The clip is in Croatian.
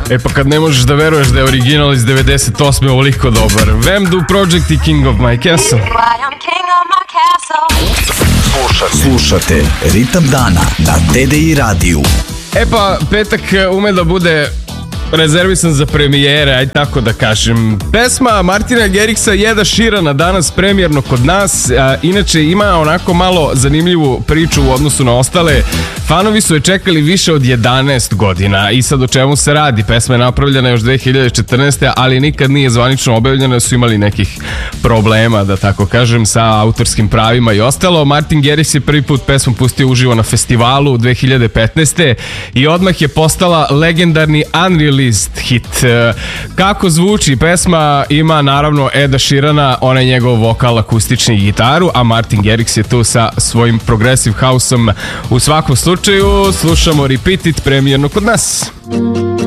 E pa kad ne možeš da veruješ da je original iz 98. ovoliko dobar. Vemdu Project i King of My Castle. Slušate Ritam dana na TDI radiju. E pa, petak ume da bude rezervisan za premijere, aj tako da kažem. Pesma Martina Garrixa Eda Sheerana danas premijerno kod nas, inače ima onako malo zanimljivu priču u odnosu na ostale. Fanovi su je čekali više od 11 godina i sad o čemu se radi? Pesma je napravljena još 2014. ali nikad nije zvanično objavljena, su imali nekih problema, da tako kažem, sa autorskim pravima i ostalo. Martin Garrix je prvi put pesmu pustio uživo na festivalu 2015. i odmah je postala legendarni unreleased hit. Kako zvuči? Pesma ima naravno Eda Sheerana, onaj njegov vokal, akustični i gitaru, a Martin Garrix je tu sa svojim progressive house-om. U svakom slučaju slušamo Repeat It premijerno kod nas.